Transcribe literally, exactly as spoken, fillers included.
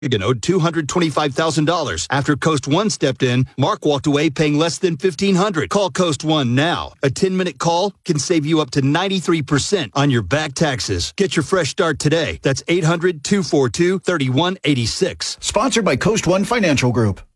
owed two hundred twenty-five thousand dollars. After Coast One stepped in, Mark walked away paying less than fifteen hundred dollars. Call Coast One now. A ten-minute call can save you up to ninety-three percent on your back taxes. Get your fresh start today. That's eight hundred, two four two, three one eight six. Sponsored by Coast One Financial Group.